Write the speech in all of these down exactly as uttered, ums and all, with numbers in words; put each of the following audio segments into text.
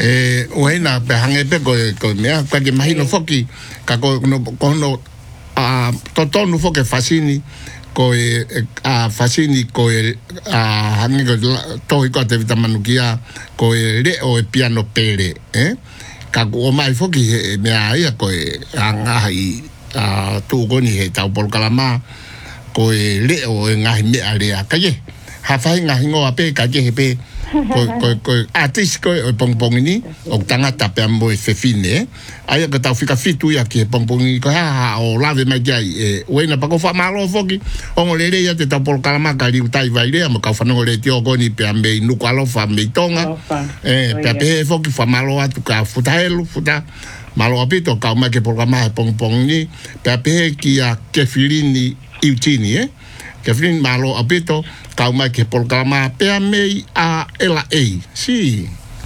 e o ena pe hange pe ko ko mea ka ke mahino foki ka ko no ko no a toto no foke fasini ko e a fasini ko e a hange ko to ko te vitamanukia ko e le o e piano pere eh ka ko mai foki mea ia ko e anga i a tu ko ni he tau por kalama ko e le o e ngahi mea le a ka ye ha fai ngahi ngoa pe ka ye pe ko ko ko atis ko o pongpong ni o tanga tape ambo e fefine ai ka tau fika fitu ya ki pongpong ni ko ha o lave mai ai e wena pa ko fa malo foki o ngole le ya te tau por kalama ka li utai vai le mo ka fa no le tio ko ni pe ambe nu ko alo fa me tonga e pe pe foki fa malo atu ka futa elu futa malo apito ka ma ke por kalama pongpong ni pe pe ki a ke filini iutini eh Kevin malo apito kau mai ke programa pe mei a ela e si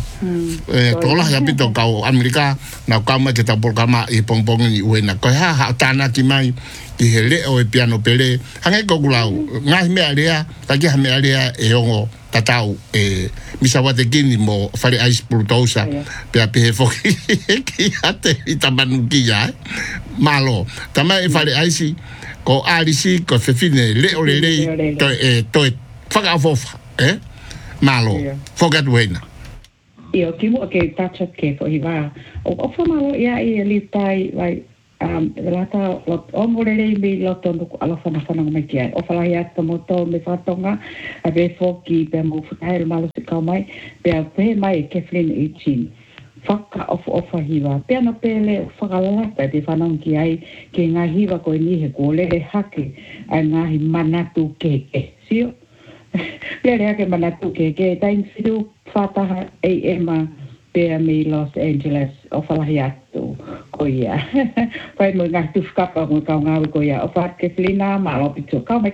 eh tola ya apito kau Amerika na kau mai ke ta programa i pongpong ni uena ko ha ha tana ki mai ki hele o e piano pele hange ko gulau ngai me alea ta ki me alea e ongo tatau e misawa te kini mo fare ice prutosa pe a pe fo ki ate i tabanuki ya malo tama e fare ice ko alisi ko se fine le o le le to e to faga fofa eh malo forget wena io kimo ke tacha ke ko iba o o fa malo ia i li tai vai um lata o mo le mi lo to ko ala fa na fa na me ke o fa ia to mo to me fa tonga a be fo ki pe mo fa el malo se ka mai pe a pe mai ke flin e chin Whaka of ofa hiwa. Pena pele whakalapa te whanong ki ai ke ngā hiwa koe ni he kōle he hake a ngāhi manatu keke. Sio? Pere hake manatu keke. Tain siru whataha e ema pea me Los Angeles o whalahi atu ko ia. Pai mo ngā tufkapa mo kau ngāwi ko ia. O whake flina malo pitu. Kau mai